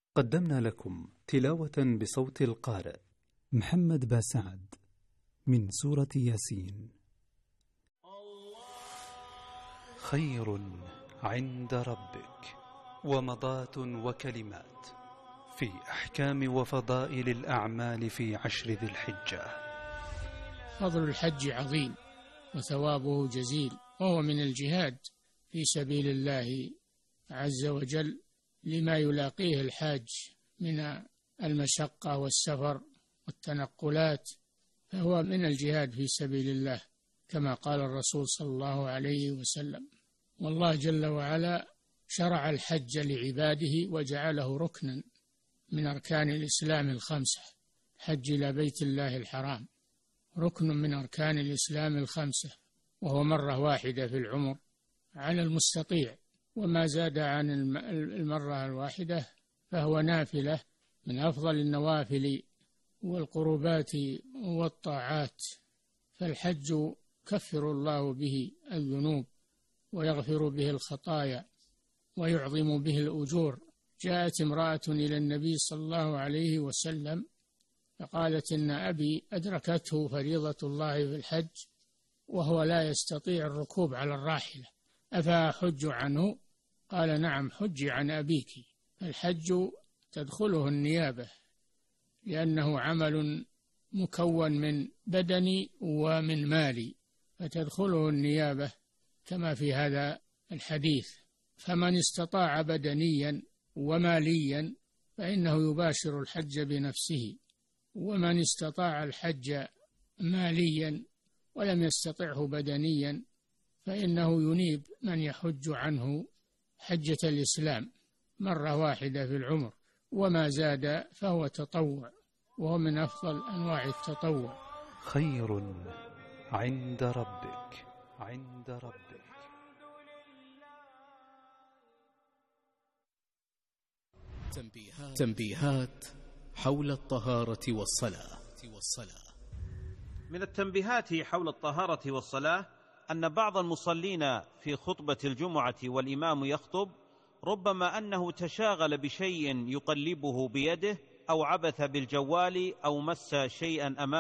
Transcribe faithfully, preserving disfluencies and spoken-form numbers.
قدمنا لكم تلاوة بصوت القارئ محمد باسعد من سورة ياسين. خير عند ربك ومضات وكلمات في أحكام وفضائل الأعمال في عشر ذي الحجة. فضل الحج عظيم وثوابه جزيل، وهو من الجهاد في سبيل الله عز وجل لما يلاقيه الحاج من المشقة والسفر والتنقلات، فهو من الجهاد في سبيل الله كما قال الرسول صلى الله عليه وسلم. والله جل وعلا شرع الحج لعباده وجعله ركنا من أركان الإسلام الخمسة. حج إلى بيت الله الحرام ركن من أركان الإسلام الخمسة، وهو مرة واحدة في العمر على المستطيع، وما زاد عن المرة الواحدة فهو نافلة من أفضل النوافل والقربات والطاعات. فالحج يكفر الله به الذنوب ويغفر به الخطايا ويعظم به الأجور. جاءت امرأة إلى النبي صلى الله عليه وسلم فقالت إن أبي أدركته فريضة الله في الحج وهو لا يستطيع الركوب على الراحلة، أفأحج عنه؟ قال نعم، حجي عن أبيك. الحج تدخله النيابة لأنه عمل مكون من بدني ومن مالي، فتدخله النيابة كما في هذا الحديث. فمن استطاع بدنيا وماليا فإنه يباشر الحج بنفسه، ومن استطاع الحج ماليا ولم يستطعه بدنيا فإنه ينيب من يحج عنه حجة الإسلام مرة واحدة في العمر، وما زاد فهو تطوع، وهو من أفضل أنواع التطوع. خير عند ربك عند ربك. تنبيهات, تنبيهات حول الطهارة والصلاة. من التنبيهات حول الطهارة والصلاة أن بعض المصلين في خطبة الجمعة والإمام يخطب ربما أنه تشاغل بشيء يقلبه بيده أو عبث بالجوال أو مس شيئا أمامه